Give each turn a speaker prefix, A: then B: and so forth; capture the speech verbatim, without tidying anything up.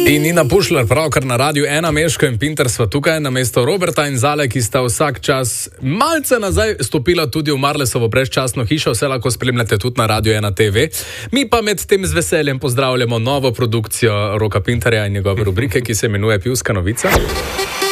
A: In Nina Pušlar, pravkar na Radiu ena, Meško in Pinter sva tukaj, namesto Roberta in Zale, ki sta vsak čas malce nazaj stopila tudi v Marlesovo brezčasno hišo, vse lahko spremljate tudi na Radiu ena te ve. Mi pa med tem z veseljem pozdravljamo novo produkcijo Roka Pinterja in njegove rubrike, ki se imenuje Pivska novica.